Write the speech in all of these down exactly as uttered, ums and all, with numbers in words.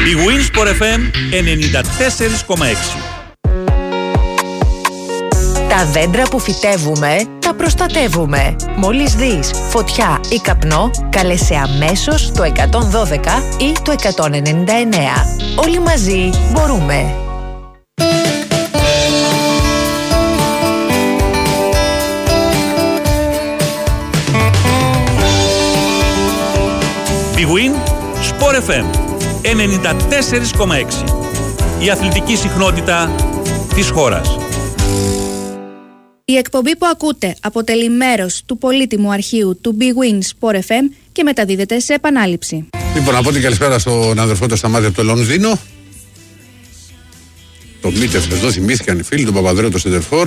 Η Winsport εφ εμ ενενήντα τέσσερα κόμμα έξι. Τα δέντρα που φυτεύουμε, τα προστατεύουμε. Μόλις δεις φωτιά ή καπνό, κάλεσε αμέσως το εκατόν δώδεκα ή το εκατόν ενενήντα εννέα. Όλοι μαζί μπορούμε. Η Winsport εφ εμ ενενήντα τέσσερα κόμμα έξι. Η αθλητική συχνότητα της χώρας. Η εκπομπή που ακούτε αποτελεί μέρος του πολύτιμου αρχείου του Big Win Sport εφ εμ και μεταδίδεται σε επανάληψη. Λοιπόν, να πω την καλησπέρα στον αδερφό του Σταμάτη από το Λονδίνο. Το Μίτεφ εδώ θυμήθηκαν οι φίλοι, τον Παπαδρέο, τον Σεντερφόρ.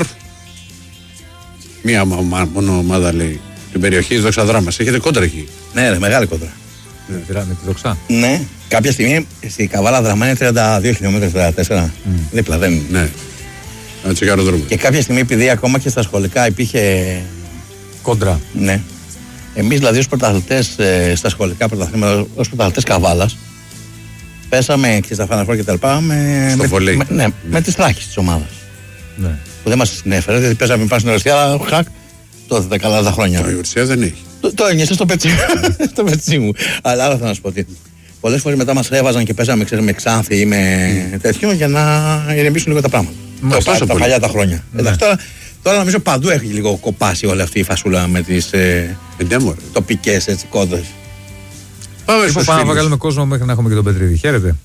Μία μόνο ομάδα λέει την περιοχή τη Δόξα Δράμας. Έχετε κόντρα εκεί. Ναι, ρε, μεγάλη κόντρα. Ναι, με τη Δόξα. Ναι, κάποια στιγμή στη Καβάλα Δραμά είναι τριάντα δύο χιλιόμετρα, τριάντα τέσσερα. Mm. Δίπλα δεν είναι. Ναι. Να τσεκάρω δρόμο. Και κάποια στιγμή, επειδή ακόμα και στα σχολικά υπήρχε. Κόντρα. Ναι. Εμείς δηλαδή ως πρωταθλητές ε, στα σχολικά πρωταθλήματα, ως πρωταθλητές Καβάλας, πέσαμε και στα Final Four και τα λοιπά με, στο με, βολέι. με, ναι, με τις τράχεις της ομάδας. Ναι. Που δεν μας συνέφερε, γιατί πέσαμε πάνω στην Ορσία, αλλά χακ, τότε τα καλά τα χρόνια. Το Ορσία δεν έχει. Το, το ένιωσε στο πετσί, στο πετσί μου. Αλλά άλλο θα να σου πω τι. Πολλές φορές μετά μας έβαζαν και παίζαμε ξέρεις, με Ξάνθη ή με mm. τέτοιο για να ηρεμήσουν λίγο τα πράγματα. Μα, το, τα, τα παλιά τα χρόνια. Ναι. Εντάξει, τώρα, τώρα νομίζω παντού έχει λίγο κοπάσει όλη αυτή η φασούλα με τις ε, τοπικές έτσι, κόντρες. Πάμε στο πάμε να βγάλουμε κόσμο μέχρι να έχουμε και τον Πετρίδη. Χαίρετε.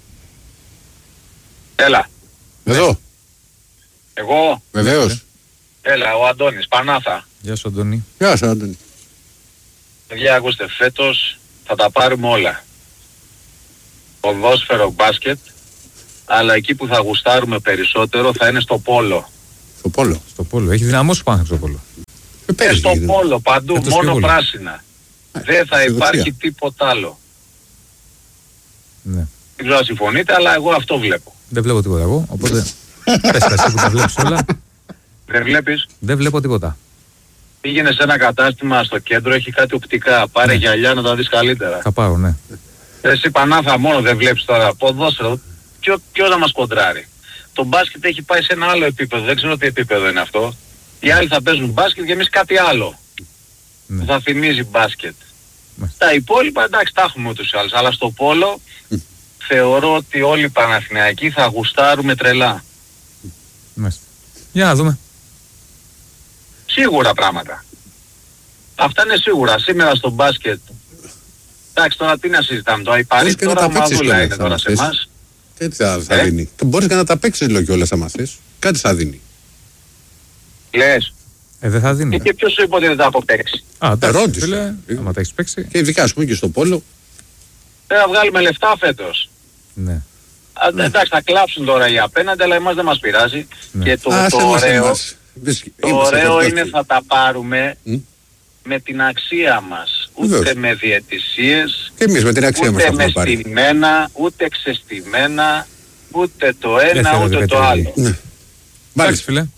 Έλα. Εδώ. Εγώ. Βεβαίως. Έλα, ο Αντώνης, Πανάθα. Γεια σου Αντώνη. Γεια σου Αντώνη. Παιδιά, ακούστε, φέτος θα τα πάρουμε όλα. Ποδόσφαιρο, μπάσκετ, αλλά εκεί που θα γουστάρουμε περισσότερο θα είναι στο πόλο. Στο πόλο. Στο πόλο. Έχει δυναμώσει πάνω στο πόλο. Και στο πόλο, παντού, Φέτος μόνο και πράσινα. Ε, Δεν θα στη υπάρχει δεξιά. τίποτα άλλο. Ναι. Δεν ξέρω αν συμφωνείτε, αλλά εγώ αυτό βλέπω. Δεν βλέπω τίποτα εγώ, οπότε πες τα εσύ που τα βλέπεις όλα. Δεν βλέπεις? Δεν βλέπω τίποτα. Πήγαινε σε ένα κατάστημα στο κέντρο, έχει κάτι οπτικά. Πάρε Ναι. γυαλιά να τα δεις καλύτερα. Θα πάω, ναι. Εσύ Πανάθα μόνο δεν βλέπεις τώρα ποδόσφαιρο. Ποιο, ποιο να μας κοντράρει. Το μπάσκετ έχει πάει σε ένα άλλο επίπεδο. Δεν ξέρω τι επίπεδο είναι αυτό. Οι άλλοι θα παίζουν μπάσκετ και εμείς κάτι άλλο. Ναι. Που θα θυμίζει μπάσκετ. Ναι. Τα υπόλοιπα εντάξει τα έχουμε ούτως ή άλλως. Αλλά στο πόλο θεωρώ ότι όλοι οι Παναθηναϊκοί θα γουστάρουμε τρελά. Μάλιστα. Για να δούμε. Σίγουρα πράγματα. Αυτά είναι σίγουρα. Σήμερα στο μπάσκετ. Εντάξει τώρα τι να συζητάμε. Το Αϊπαρί και να τώρα τα παίξεις μαδούλα κιόλας, είναι τώρα άμα σε θες. εμάς. Τι θα, θα Ε? δίνει. Μπορείς και να τα παίξεις λέω κιόλας άμα θες. Κάτι θα δίνει. Λες. Ε, δεν θα δίνει. Και ποιος σου είπε ότι δεν θα αποπαίξει. Α, εντάξει, Ερώτηση. φίλε, άμα τα έχεις παίξει. Και ειδικά ας πούμε και στο πόλο. Δεν θα βγάλουμε λεφτά φέτος. Ναι. Α, εντάξει θα κλάψουν τώρα οι απέναντι αλλά εμάς δεν μας πειράζει. Ναι. Και το, Α, το σε εμάς, ωραίο, εμάς. το Είμαστε ωραίο αυτοί. είναι θα τα πάρουμε Μμ. με την αξία μας. Ούτε Βεβαίως. με διαιτησίες, Και εμείς με την αξία μας ούτε έχουμε με πάρει. στημένα, ούτε ξεστημένα, ούτε το Δεν ένα θέλετε, ούτε το Πετρίδη. άλλο. Ναι. Εντάξει, Μάλιστα. φίλε.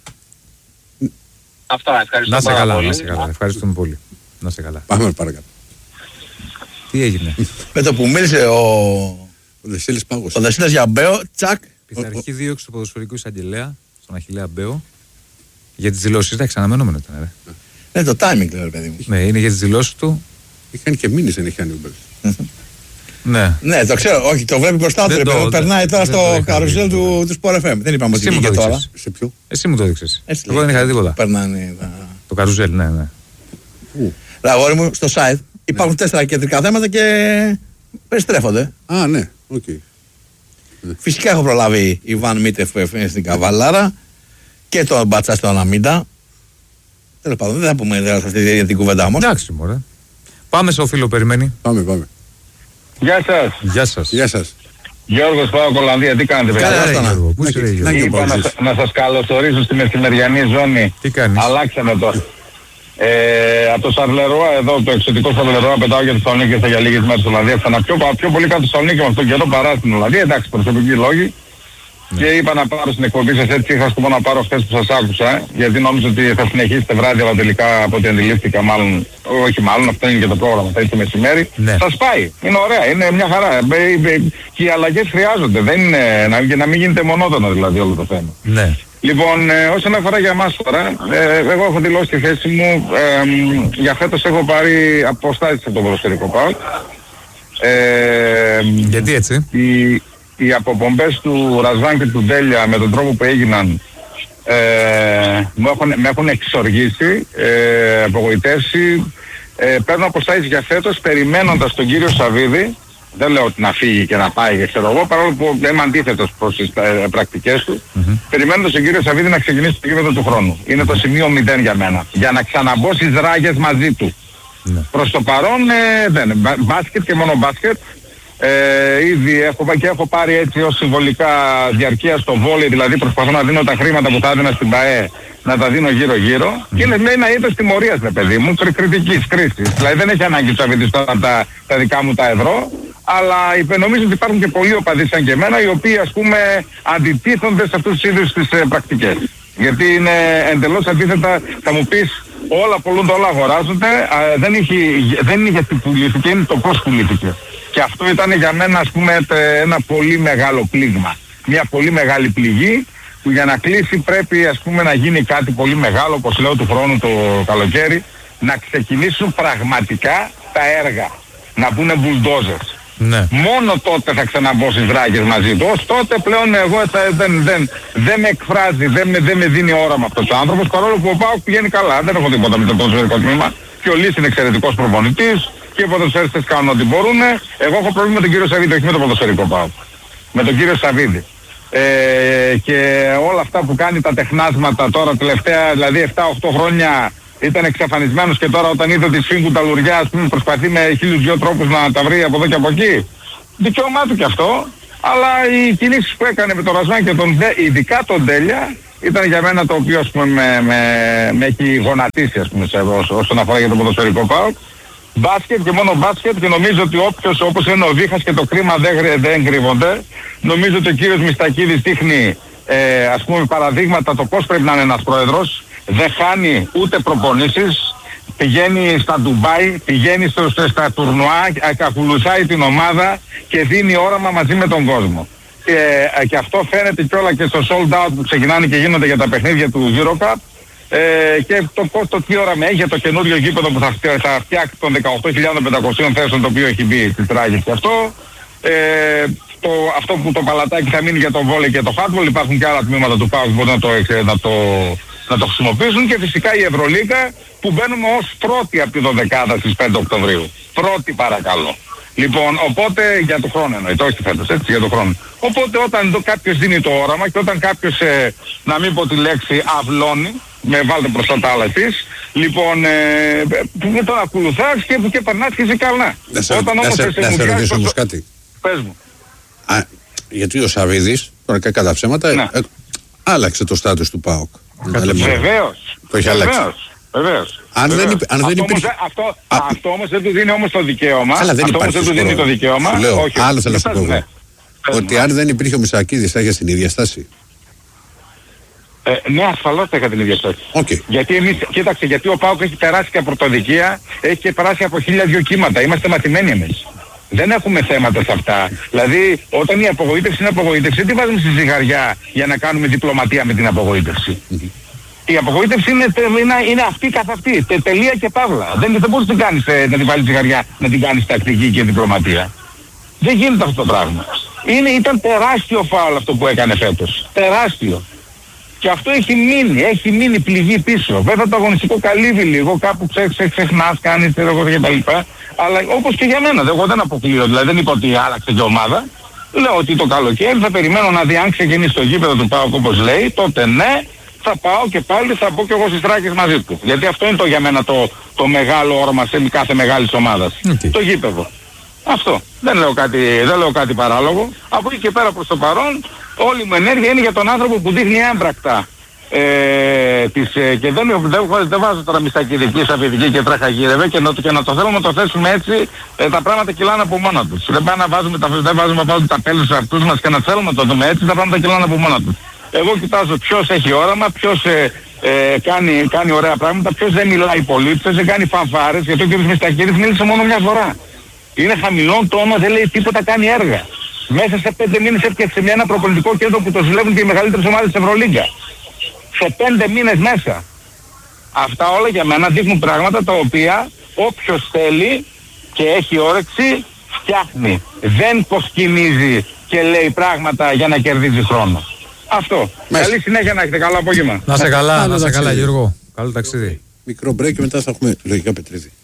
Αυτά, ευχαριστώ Να σε πάρα καλά, πολύ. να σε καλά. Ευχαριστούμε πολύ. Να σε καλά. Πάμε παρακάτω. Τι έγινε. Με το που μίλησε ο, Ο Δεσίλης πάγωσε. ο Δεσίλας για Μπέο, τσακ. Πειθαρχική δίωξη του ποδοσφαιρικού εισαγγελέα στον Αχιλλέα Μπέο για τις δηλώσεις. Εντάξει, αναμενόμενο ήταν. Ρε. Ναι, το timing λέω, ρε παιδί μου. Ναι, είναι για τις δηλώσεις του. Είχαν και μήνες δεν είχε κάνει Uber. Ναι. Ναι, το ξέρω. Όχι, το βλέπει μπροστά του. Δεν ρε το- παιδί μου. δεν- Περνάει τώρα δεν το στο είχα καρουζέλ δει. του, του Sport εφ εμ. Δεν είπαμε ότι Εσύ μου το βγήκε τώρα. δείξες. Σε ποιο? Εσύ μου το έδειξες. Έτσι Εγώ δεν είχα δει τίποτα. Περνάνε τα. Το καρουζέλ, ναι, ναι. Ρε αγόρι μου, στο site υπάρχουν τέσσερα κεντρικά θέματα και περιστρέφονται. Α, ναι. Οκ. Φυσικά έχω προλάβει Ιβάν Μίτεφ που είναι στην Καβαλάρα και τον Μπατσά στον Αναμίντα. Τέλος πάντων, δεν θα πούμε δηλαδή, σε αυτή την- την κουβέντα όμως. Εντάξει, μωρέ. Πάμε σε οφείλο, περιμένει. Πάμε, πάμε. Γεια σας. Γεια σας. Γεια σας. Γιώργος πάω Κολανδία, τι κάνετε παιδιά? Καλά, ρε, Άστονα. Γιώργο, πού Να είσαι, και- ρε, να Γιώργο? και- Είπα να, Παύλος. να σας καλωσορίσω στη μεσημεριανή ζώνη. Τι κάνεις? Αλλάξαμε το. Ε, από το Σαρλερόα εδώ, το εξωτικό Σαρλερόα, πετάω για τη Θεσσαλονίκη και θα για λίγες μέρες στην Ολλανδία. Ξανά πιο, πιο πολύ κάτω στη Θεσσαλονίκη με αυτόν τον καιρό παρά στην Ολλανδία. Εντάξει, προσωπικοί λόγοι. Ναι. Και είπα να πάρω στην εκπομπή σας, έτσι είχα σκοπό να πάρω χθες που σας άκουσα, γιατί νόμιζα ότι θα συνεχίσετε βράδυ, αλλά τελικά από ό,τι αντιλήφθηκα, μάλλον, όχι μάλλον, αυτό είναι και το πρόγραμμα, θα είναι το μεσημέρι. Ναι. Σας πάει, είναι ωραία, είναι μια χαρά. Και οι αλλαγές χρειάζονται, δεν είναι, να, να μην γίνεται μονότονο δηλαδή όλο το θέμα. Ναι. Λοιπόν, ε, όσον αφορά για εμάς τώρα, ε, εγώ έχω δηλώσει τη θέση μου, ε, για φέτος έχω πάρει αποστάσεις από το ποδοσφαιρικό ΠΑΟΚ. Ε, γιατί έτσι? Οι, οι αποπομπές του Ρασβάν και του Ντέλια με τον τρόπο που έγιναν ε, με, έχουν, με έχουν εξοργήσει, ε, απογοητεύσει. Ε, παίρνω αποστάσεις για φέτος περιμένοντας τον κύριο Σαββίδη. Δεν λέω ότι να φύγει και να πάει και ξέρω εγώ, παρόλο που είμαι αντίθετος προς τις ε, πρακτικές του. Mm-hmm. Περιμένοντας τον κύριο Σαββίδη να ξεκινήσει το γήπεδο του χρόνου. Είναι το σημείο μηδέν για μένα. Για να ξαναμπω στις ράγες μαζί του. Mm-hmm. Προς το παρόν ε, δεν είναι. Μπάσκετ και μόνο μπάσκετ. Ε, ήδη έχω, και έχω πάρει έτσι ως συμβολικά διαρκεία στο βόλεϊ, δηλαδή προσπαθώ να δίνω τα χρήματα που θα έδινα στην ΠΑΕ, να τα δίνω γύρω-γύρω. Mm. Και είναι λέει ένα είδος τιμωρίας, με παιδί μου, κριτικής, κρίσης. Δηλαδή δεν έχει ανάγκη του Σαββίδης τώρα τα, τα δικά μου τα ευρώ, αλλά νομίζω ότι υπάρχουν και πολλοί οπαδοί σαν και εμένα, οι οποίοι ας πούμε αντιτίθονται σε αυτούς τους είδους τις ε, πρακτικές. Γιατί είναι εντελώς αντίθετα, θα μου πεις, όλα πολλούνται, όλα αγοράζονται, α, δεν, είχε, δεν είναι γιατί πουλήθηκε, είναι το πώς πουλήθηκε. Και αυτό ήταν για μένα ας πούμε ένα πολύ μεγάλο πλήγμα. Μια πολύ μεγάλη πληγή που για να κλείσει πρέπει ας πούμε να γίνει κάτι πολύ μεγάλο, όπως λέω του χρόνου το καλοκαίρι, να ξεκινήσουν πραγματικά τα έργα. Να πούνε μπουλντόζες. Ναι. Μόνο τότε θα ξαναμπω στις δράκες μαζί του. Ως τότε πλέον εγώ θα, δεν, δεν, δεν με εκφράζει, δεν με, δεν με δίνει όραμα αυτός ο άνθρωπος, παρόλο που ο ΠΑΟΚ πηγαίνει καλά. Δεν έχω τίποτα με το ποδοσφαιρικό τμήμα. Και ο Λύς είναι εξαιρετικός προπονητής και οι ποδοσφαιριστές κάνουν ό,τι μπορούν. Εγώ έχω πρόβλημα με τον κύριο Σαββίδη, όχι με το ποδοσφαιρικό ΠΑΟΚ. Με τον κύριο Σαββίδη. Ε, και όλα αυτά που κάνει τα τεχνάσματα τώρα τελευταία, δηλαδή επτά οκτώ χρόνια ήταν εξαφανισμένος και τώρα όταν είδε ότι σφίγγουν τα λουριά, ας πούμε, προσπαθεί με χίλιους δυο τρόπους να τα βρει από εδώ και από εκεί. Δικαίωμά του κι αυτό, αλλά οι κινήσεις που έκανε με τον Ρασβάν και τον, ειδικά τον Τέλια, ήταν για μένα το οποίο ας πούμε με, με, με έχει γονατίσει ας πούμε, σε, όσον αφορά για το ποδοσφαιρικό ΠΑΟΚ. Μπάσκετ και μόνο μπάσκετ, και νομίζω ότι όποιος, όπως είναι ο Βίχας και το κρίμα δεν, δεν κρύβονται, νομίζω ότι ο κύριος Μιστακίδης δείχνει ε, ας πούμε παραδείγματα το πώς πρέπει να είναι ένας πρόεδρος. Δεν χάνει ούτε προπονήσεις, πηγαίνει στα Ντουμπάι, πηγαίνει στο, στα τουρνουά, ακολουθάει την ομάδα και δίνει όραμα μαζί με τον κόσμο. Και, και αυτό φαίνεται κιόλα και στο sold out που ξεκινάνε και γίνονται για τα παιχνίδια του EuroCup. Ε, και το, το, το τι όραμα έχει για το καινούριο γήπεδο που θα, θα φτιάξει των δεκαοκτώ χιλιάδες πεντακόσιες θέσεων, το οποίο έχει μπει στις ράγες και αυτό. Ε, το, αυτό που το παλατάκι θα μείνει για το βόλεϊ και το handball. Υπάρχουν και άλλα τμήματα του ΠΑΟΚ που μπορούν να το, να το να το χρησιμοποιήσουν, και φυσικά η Ευρωλίγα που μπαίνουμε ως πρώτη από τη δωδεκάδα στις πέντε Οκτωβρίου. Πρώτη παρακαλώ. Λοιπόν, οπότε για το χρόνο εννοείται, όχι φέτος, έτσι, για το χρόνο. Οπότε όταν κάποιος δίνει το όραμα και όταν κάποιος, ε, να μην πω τη λέξη, αυλώνει, με βάλτε μπροστά τα άλλα εσείς, λοιπόν, ε, τον ακολουθάς και, και περνάς και είσαι καλά. Να σε, όταν όμως σε, σε, σε ρωτήσω όμως κάτι. Πες μου. Α, γιατί ο Σαββίδης, τώρα και κατά ψέματα, ναι. ε, άλλαξε το στάτους του ΠΑΟΚ. Βεβαίως. Το έχει αλλάξει. Βεβαίως. Αν Βεβαίως. δεν, αν αυτό, δεν υπήρχε... όμως, αυτό, Α... αυτό όμως δεν του δίνει όμως το δικαίωμα. Αλλά δεν αυτό όμως δεν του δίνει το δικαίωμα. Λέω, όχι, άλλο θέλω να σου πω εγώ. Ναι. Ότι αν δεν υπήρχε ο Μισακίδης θα είχε την ίδια στάση. Ε, ναι, ασφαλώς θα είχα την ίδια στάση. Okay. Γιατί εμείς, κοίταξε, γιατί ο ΠΑΟΚ έχει περάσει και από πρωτοδικία, έχει και περάσει από χίλια δυο κύματα. Είμαστε μαθημένοι εμείς. Δεν έχουμε θέματα σε αυτά. Δηλαδή, όταν η απογοήτευση είναι απογοήτευση, τι βάζουμε στη ζυγαριά για να κάνουμε διπλωματία με την απογοήτευση. Mm-hmm. Η απογοήτευση είναι, είναι, είναι αυτή καθ' αυτή. Τε, τελεία και παύλα. Δεν, δεν μπορείς να την κάνεις, να την βάλεις ζυγαριά, να την κάνεις τακτική και διπλωματία. Δεν γίνεται αυτό το πράγμα. Είναι, ήταν τεράστιο φάουλ αυτό που έκανε φέτος. Τεράστιο. Και αυτό έχει μείνει, έχει μείνει πληγή πίσω. Βέβαια το αγωνιστικό καλύβει λίγο, κάπου ξε, ξε, ξεχνάς, κάνεις εγώ και τα λοιπά. Αλλά όπως και για μένα, εγώ δεν αποκλείω, δηλαδή δεν είπα ότι άλλαξε και ομάδα. Λέω ότι το καλοκαίρι θα περιμένω να δει αν ξεκινήσει το γήπεδο του ΠΑΟΚ όπως λέει, τότε ναι, θα πάω και πάλι θα μπω και εγώ στις τράκες μαζί του. Γιατί αυτό είναι το για μένα το, το μεγάλο όραμα σε κάθε μεγάλης ομάδας. Okay. Το γήπεδο. Αυτό. Δεν λέω κάτι, δεν λέω κάτι παράλογο. Από εκεί και πέρα προς το παρόν, όλη μου ενέργεια είναι για τον άνθρωπο που δείχνει έμπρακτα Ε, τις, ε, και δεν, δεν, δεν βάζω τώρα μιστακιδική, σαφιδική και τρέχα γύρευε και, και να το θέλουμε να το θέσουμε έτσι, ε, τα πράγματα κυλάνε από μόνα τους. Δεν πάμε να βάζουμε τα, δεν βάζουμε να βάζουμε τα πέλη στους αυτούς μας και να θέλουμε να το δούμε έτσι, τα πράγματα κυλάνε από μόνα τους. Εγώ κοιτάζω ποιος έχει όραμα, ποιος ε, ε, κάνει, κάνει ωραία πράγματα, ποιος δεν μιλάει πολύ, ποιος δεν κάνει φανφάρες, γιατί ο κ. Μιστακίδης μίλησε μόνο μια φορά. Είναι χαμηλόν τόνο, δεν λέει τίποτα, κάνει έργα. Μέσα σε πέντε μήνες έφτιαξε μια ένα προπονητικό κέντρο που το ζηλεύουν και οι μεγαλύτερες ομάδες της Ευρωλίγκα. Σε πέντε μήνες μέσα. Αυτά όλα για μένα δείχνουν πράγματα τα οποία όποιος θέλει και έχει όρεξη φτιάχνει. Δεν κοσκινίζει και λέει πράγματα για να κερδίζει χρόνο. Αυτό. Μέσα. Καλή συνέχεια να έχετε, καλό απόγευμα. Να σε καλά, να σε καλά Γιώργο. Καλό ταξίδι. Μικρό break και μετά θα έχουμε λογικά Πετρίδη.